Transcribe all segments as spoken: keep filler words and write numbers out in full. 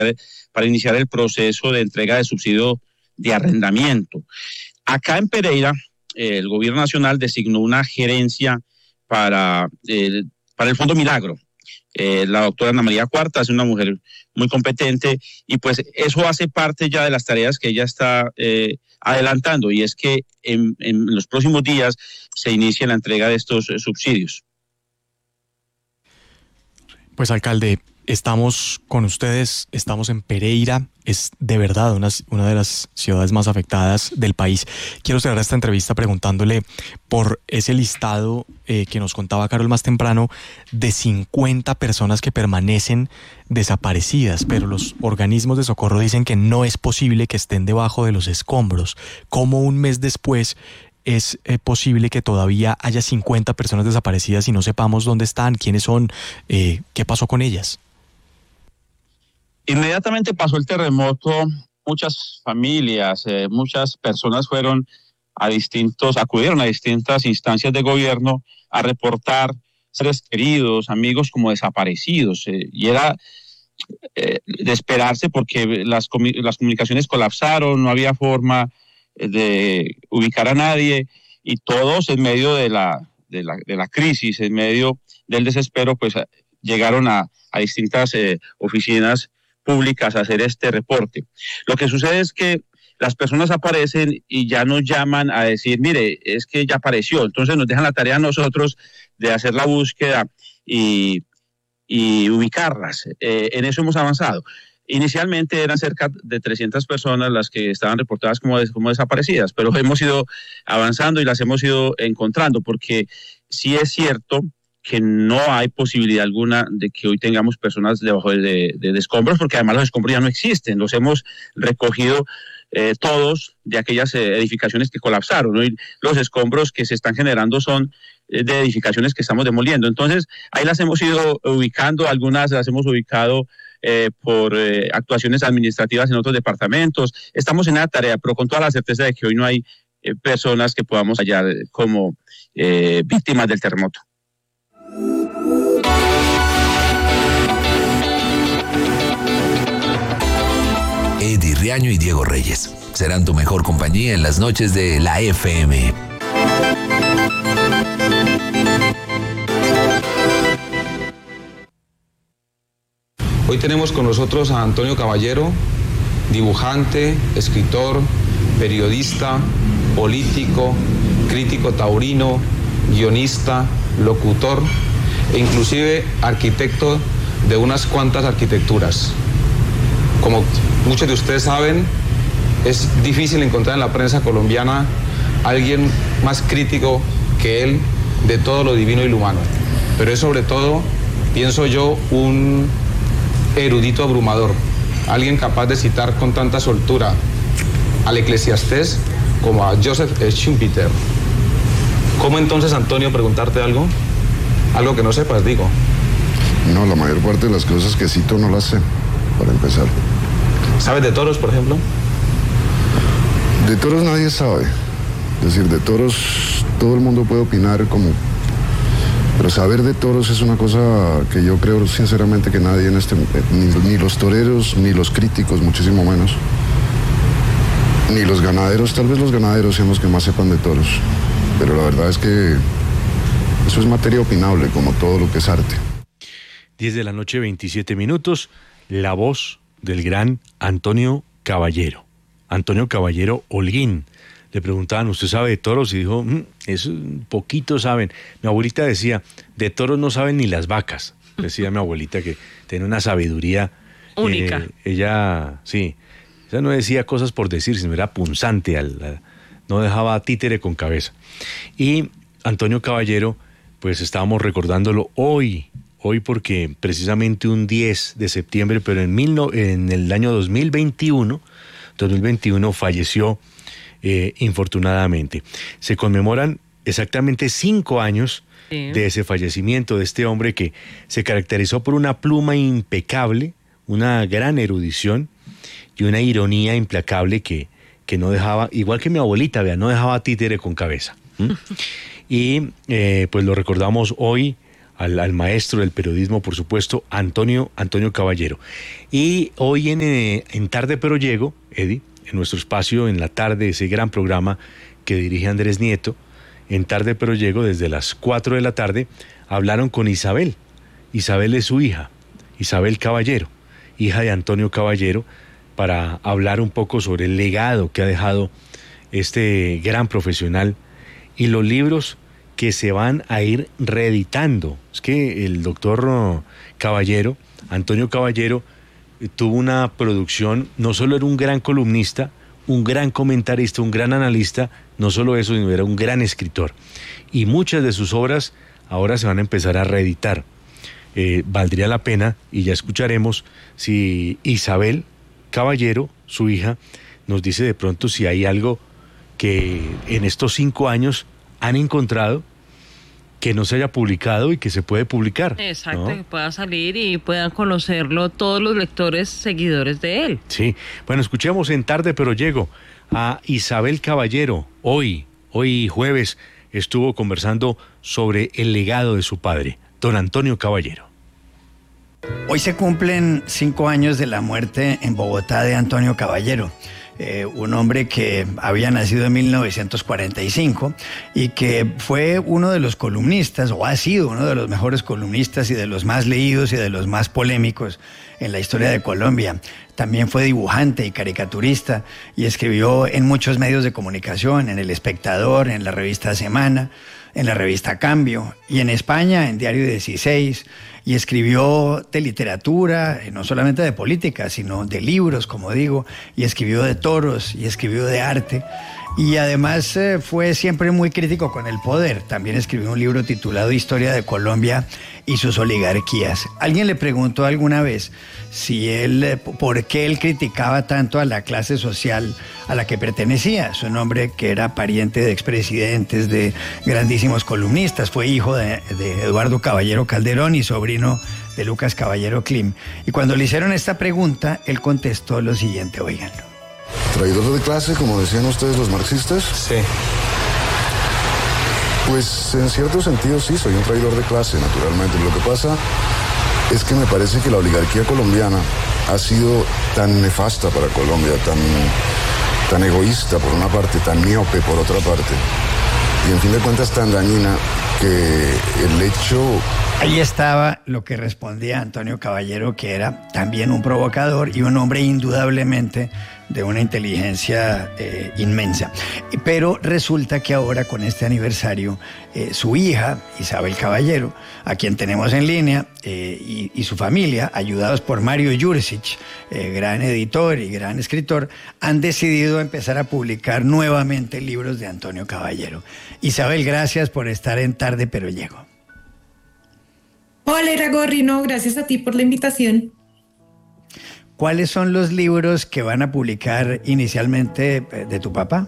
para iniciar el proceso de entrega de subsidio de arrendamiento. Acá en Pereira, eh, el gobierno nacional designó una gerencia para, eh, para el Fondo Milagro. Eh, la doctora Ana María Cuarta es una mujer muy competente y pues eso hace parte ya de las tareas que ella está eh, adelantando, y es que en, en los próximos días se inicie la entrega de estos eh, subsidios. Pues, alcalde, estamos con ustedes, estamos en Pereira, es de verdad una, una de las ciudades más afectadas del país. Quiero cerrar esta entrevista preguntándole por ese listado eh, que nos contaba Carol más temprano de cincuenta personas que permanecen desaparecidas, pero los organismos de socorro dicen que no es posible que estén debajo de los escombros. ¿Cómo un mes después es eh, posible que todavía haya cincuenta personas desaparecidas y no sepamos dónde están, quiénes son, eh, qué pasó con ellas? Inmediatamente pasó el terremoto, muchas familias, eh, muchas personas fueron a distintos, acudieron a distintas instancias de gobierno a reportar seres queridos, amigos como desaparecidos, eh, y era eh, de esperarse porque las, las comunicaciones colapsaron, no había forma de ubicar a nadie, y todos en medio de la, de la, de la crisis, en medio del desespero, pues llegaron a, a distintas eh, oficinas públicas a hacer este reporte. Lo que sucede es que las personas aparecen y ya nos llaman a decir, mire, es que ya apareció, entonces nos dejan la tarea a nosotros de hacer la búsqueda y, y ubicarlas. Eh, en eso hemos avanzado. Inicialmente eran cerca de trescientas personas las que estaban reportadas como, des, como desaparecidas, pero hemos ido avanzando y las hemos ido encontrando, porque sí es cierto que no hay posibilidad alguna de que hoy tengamos personas debajo de, de, de escombros, porque además los escombros ya no existen, los hemos recogido eh, todos de aquellas eh, edificaciones que colapsaron, ¿no? Y los escombros que se están generando son eh, de edificaciones que estamos demoliendo. Entonces, ahí las hemos ido ubicando, algunas las hemos ubicado eh, por eh, actuaciones administrativas en otros departamentos. Estamos en la tarea, pero con toda la certeza de que hoy no hay eh, personas que podamos hallar como eh, víctimas del terremoto. Eddie Riaño y Diego Reyes serán tu mejor compañía en las noches de la F M. Hoy tenemos con nosotros a Antonio Caballero, dibujante, escritor, periodista, político, crítico taurino, guionista, locutor e inclusive arquitecto de unas cuantas arquitecturas. Como muchos de ustedes saben, es difícil encontrar en la prensa colombiana alguien más crítico que él de todo lo divino y lo humano. Pero es sobre todo, pienso yo, un erudito abrumador, alguien capaz de citar con tanta soltura al Eclesiastés como a Joseph Schumpeter. ¿Cómo entonces, Antonio, preguntarte algo? Algo que no sepas, digo. No, la mayor parte de las cosas que cito no las sé, para empezar. ¿Sabes de toros, por ejemplo? De toros nadie sabe. Es decir, de toros todo el mundo puede opinar como... Pero saber de toros es una cosa que yo creo sinceramente que nadie en este... Ni, ni los toreros, ni los críticos, muchísimo menos. Ni los ganaderos, tal vez los ganaderos sean los que más sepan de toros. Pero la verdad es que eso es materia opinable, como todo lo que es arte. diez de la noche, veintisiete minutos. La voz del gran Antonio Caballero. Antonio Caballero Holguín. Le preguntaban, ¿usted sabe de toros? Y dijo, mmm, eso poquito saben. Mi abuelita decía, de toros no saben ni las vacas. Decía mi abuelita que tenía una sabiduría única. Eh, ella, sí, ella no decía cosas por decir, sino era punzante, al, al, no dejaba títere con cabeza. Y Antonio Caballero, pues estábamos recordándolo hoy, hoy porque precisamente un diez de septiembre, pero en, mil no, en el año dos mil veintiuno, dos mil veintiuno falleció eh, infortunadamente. Se conmemoran exactamente cinco años sí. de ese fallecimiento de este hombre que se caracterizó por una pluma impecable, una gran erudición y una ironía implacable que, que no dejaba, igual que mi abuelita, vea, no dejaba títere con cabeza. ¿Mm? Y eh, pues lo recordamos hoy al, al maestro del periodismo, por supuesto, Antonio, Antonio Caballero. Y hoy en, eh, en Tarde Pero Llego, Eddie, en nuestro espacio en la tarde, ese gran programa que dirige Andrés Nieto, en Tarde Pero Llego, desde las cuatro de la tarde, hablaron con Isabel. Isabel es su hija, Isabel Caballero, hija de Antonio Caballero, para hablar un poco sobre el legado que ha dejado este gran profesional y los libros que se van a ir reeditando. Es que el doctor Caballero, Antonio Caballero, tuvo una producción, no solo era un gran columnista, un gran comentarista, un gran analista, no solo eso, sino era un gran escritor. Y muchas de sus obras ahora se van a empezar a reeditar. Eh, valdría la pena, y ya escucharemos si Isabel Caballero, su hija, nos dice de pronto si hay algo que en estos cinco años han encontrado que no se haya publicado y que se puede publicar. Exacto, ¿no? Que pueda salir y puedan conocerlo todos los lectores, seguidores de él. Sí, bueno, escuchemos en Tarde Pero Llego a Isabel Caballero. Hoy, hoy jueves, estuvo conversando sobre el legado de su padre, don Antonio Caballero. Hoy se cumplen cinco años de la muerte en Bogotá de Antonio Caballero. Eh, un hombre que había nacido en mil novecientos cuarenta y cinco y que fue uno de los columnistas, o ha sido uno de los mejores columnistas y de los más leídos y de los más polémicos en la historia de Colombia. También fue dibujante y caricaturista y escribió en muchos medios de comunicación, en El Espectador, en la revista Semana, en la revista Cambio, y en España, en Diario dieciséis, y escribió de literatura, no solamente de política, sino de libros, como digo, y escribió de toros, y escribió de arte, y además eh, fue siempre muy crítico con el poder. También escribió un libro titulado Historia de Colombia y sus oligarquías. Alguien le preguntó alguna vez si él, por qué él criticaba tanto a la clase social a la que pertenecía. Su nombre, que era pariente de expresidentes, de grandísimos columnistas, fue hijo de, de Eduardo Caballero Calderón y sobrino de Lucas Caballero Klim. Y cuando le hicieron esta pregunta, él contestó lo siguiente, óiganlo. ¿Traidor de clase, como decían ustedes los marxistas? Sí. Pues en cierto sentido sí, soy un traidor de clase, naturalmente. Lo que pasa es que me parece que la oligarquía colombiana ha sido tan nefasta para Colombia, tan, tan egoísta por una parte, tan miope por otra parte, y en fin de cuentas tan dañina, que el hecho... Ahí estaba lo que respondía Antonio Caballero, que era también un provocador y un hombre indudablemente de una inteligencia eh, inmensa. Pero resulta que ahora, con este aniversario, eh, su hija, Isabel Caballero, a quien tenemos en línea, eh, y, y su familia, ayudados por Mario Jursic, eh, gran editor y gran escritor, han decidido empezar a publicar nuevamente libros de Antonio Caballero. Isabel, gracias por estar en Tarde Pero Llego. Hola, Iragorri, no, gracias a ti por la invitación. ¿Cuáles son los libros que van a publicar inicialmente de tu papá?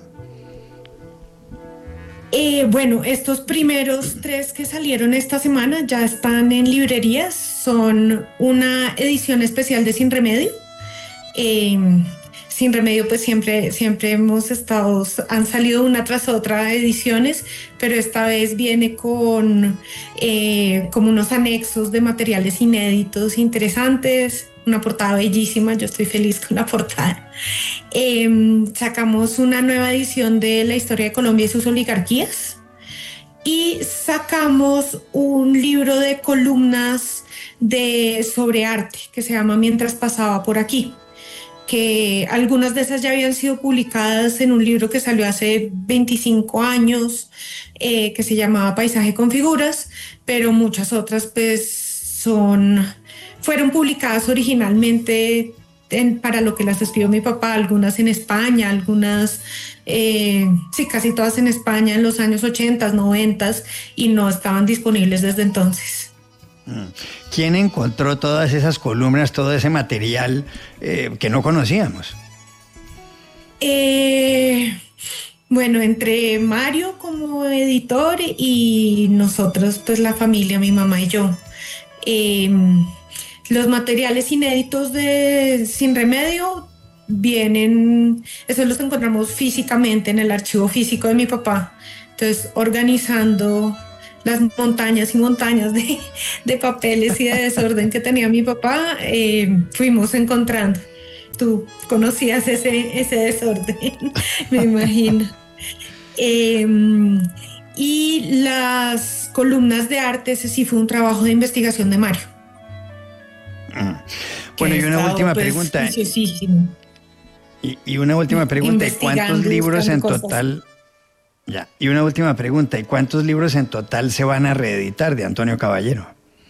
Eh, bueno, estos primeros tres que salieron esta semana ya están en librerías. Son una edición especial de Sin Remedio. Eh, Sin Remedio, pues siempre, siempre hemos estado, han salido una tras otra ediciones, pero esta vez viene con eh, como unos anexos de materiales inéditos interesantes, una portada bellísima, yo estoy feliz con la portada. Eh, sacamos una nueva edición de la historia de Colombia y sus oligarquías, y sacamos un libro de columnas de, sobre arte que se llama Mientras pasaba por aquí, que algunas de esas ya habían sido publicadas en un libro que salió hace veinticinco años, eh, que se llamaba Paisaje con Figuras, pero muchas otras pues son, fueron publicadas originalmente en, para lo que las escribió mi papá, algunas en España, algunas, eh, sí, casi todas en España en los años ochenta, noventa, y no estaban disponibles desde entonces. ¿Quién encontró todas esas columnas, todo ese material eh, que no conocíamos? Eh, bueno, entre Mario como editor y nosotros, pues la familia, mi mamá y yo. Eh, los materiales inéditos de Sin Remedio vienen, esos los encontramos físicamente en el archivo físico de mi papá. Entonces, organizando las montañas y montañas de, de papeles y de desorden que tenía mi papá, eh, fuimos encontrando. Tú conocías ese, ese desorden, me imagino. Eh, y las columnas de arte, ese sí fue un trabajo de investigación de Mario. Mm. Bueno, y una estado, última pues, pregunta. Y, y una última pregunta, ¿y cuántos libros en cosas. total? Ya, y una última pregunta, ¿y cuántos libros en total se van a reeditar de Antonio Caballero?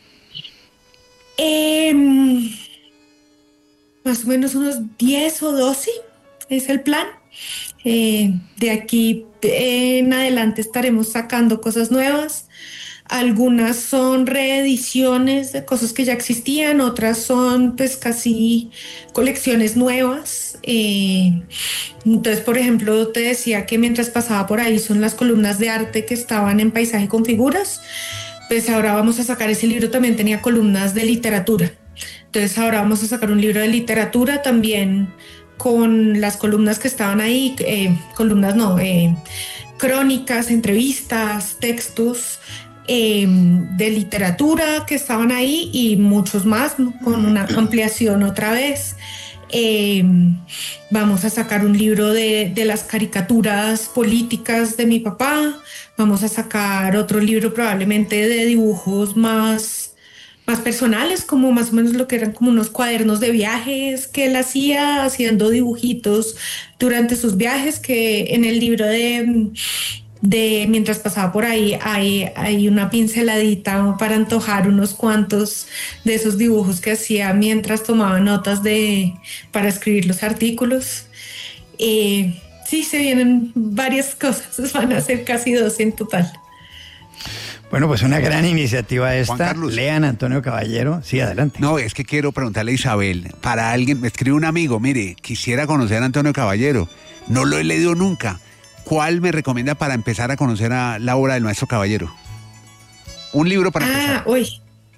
Eh, más o menos unos diez o doce es el plan. Eh, de aquí en adelante estaremos sacando cosas nuevas. Algunas son reediciones de cosas que ya existían, otras son pues casi colecciones nuevas. Eh, entonces, por ejemplo, te decía que mientras pasaba por ahí son las columnas de arte que estaban en Paisaje con Figuras. Pues ahora vamos a sacar ese libro, también tenía columnas de literatura. Entonces ahora vamos a sacar un libro de literatura también con las columnas que estaban ahí, eh, columnas no, eh, crónicas, entrevistas, textos eh, de literatura que estaban ahí y muchos más, ¿no? Con una ampliación otra vez. Eh, vamos a sacar un libro de, de las caricaturas políticas de mi papá, vamos a sacar otro libro probablemente de dibujos más, más personales, como más o menos lo que eran como unos cuadernos de viajes que él hacía, haciendo dibujitos durante sus viajes, que en el libro de... de mientras pasaba por ahí hay, hay una pinceladita para antojar unos cuantos de esos dibujos que hacía mientras tomaba notas de, para escribir los artículos. Eh, sí, se vienen varias cosas, van a ser casi doce en total. Bueno, pues una gran iniciativa esta. Lean Antonio Caballero. Sí, adelante. No, es que quiero preguntarle a Isabel, para alguien, me escribe un amigo, mire, quisiera conocer a Antonio Caballero, no lo he leído nunca. ¿Cuál me recomienda para empezar a conocer a la obra del maestro Caballero? Un libro para empezar. Ah, uy.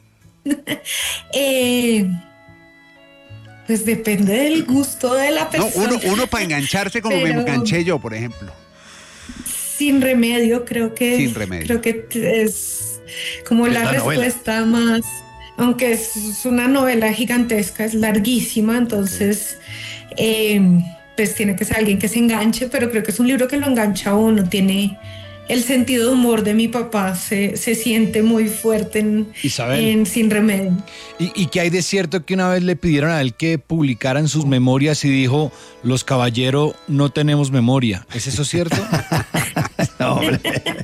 eh, pues depende del gusto de la persona. No, uno, uno para engancharse como pero... me enganché yo, por ejemplo. Sin remedio, creo que Sin remedio. Creo que es como la, la respuesta novela. Más, aunque es una novela gigantesca, es larguísima, entonces eh, pues tiene que ser alguien que se enganche, pero creo que es un libro que lo engancha a uno, tiene el sentido de humor de mi papá, se, se siente muy fuerte en, en Sin Remedio. ¿Y, ¿Y qué hay de cierto que una vez le pidieron a él que publicaran sus memorias y dijo, los caballeros no tenemos memoria? ¿Es eso cierto? No, hombre.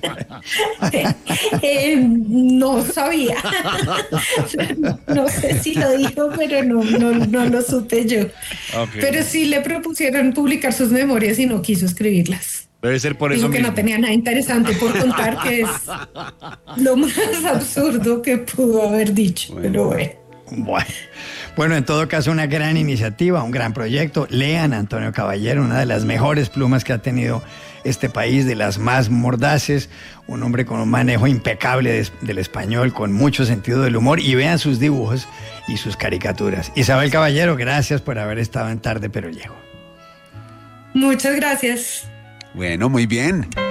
eh, no sabía. No sé si lo dijo, pero no, no, no lo supe yo. Okay. Pero sí le propusieron publicar sus memorias y no quiso escribirlas. Debe ser por eso Dijo que mismo. No tenía nada interesante por contar, que es lo más absurdo que pudo haber dicho. Bueno, pero bueno. Bueno. Bueno, en todo caso, una gran iniciativa, un gran proyecto. Lean a Antonio Caballero, una de las mejores plumas que ha tenido este país, de las más mordaces, un hombre con un manejo impecable de, del español, con mucho sentido del humor, y vean sus dibujos y sus caricaturas. Isabel Caballero, gracias por haber estado en Tarde Pero Llego. Muchas gracias. Bueno, muy bien.